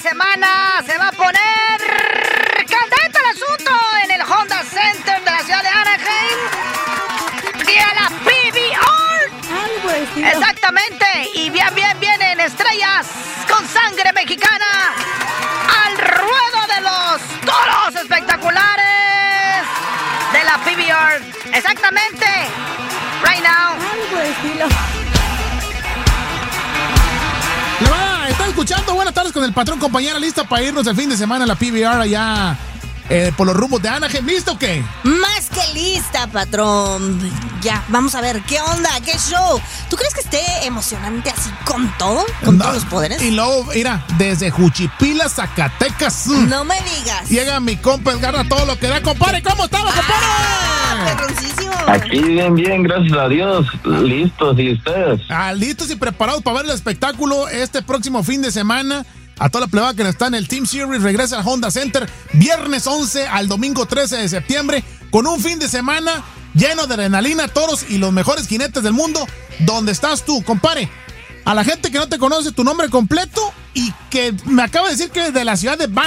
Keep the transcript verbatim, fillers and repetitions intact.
semana se va a poner candente el asunto en el Honda Center de la ciudad de Anaheim y a la P B R. Exactamente, y bien, bien, vienen estrellas con sangre mexicana al ruedo de los toros espectaculares de la P B R. Exactamente, right now. Le va, está escuchando. Buenas tardes con el patrón, compañera. ¿Lista para irnos el fin de semana a la P B R allá eh, por los rumbos de Anaheim? ¿Listo o qué? Más que lista, patrón. Ya, vamos a ver, ¿qué onda? ¿Qué show? ¿Tú crees que esté emocionante así con todo? ¿Con no, todos los poderes? Y luego, mira, desde Juchipila, Zacatecas. No me digas. Llega mi compa Edgar a todo lo que da. Compadre, ¿cómo estamos, compadre? Ah, Aquí bien, bien, gracias a Dios. Listos, ¿y ustedes? Ah, listos y preparados para ver el espectáculo este próximo fin de semana. A toda la plebada que está en el Team Series, regresa al Honda Center viernes once al domingo trece de septiembre, con un fin de semana lleno de adrenalina, toros y los mejores jinetes del mundo. ¿Dónde estás tú, compadre? A la gente que no te conoce, tu nombre completo y que me acaba de decir que es de la ciudad de Van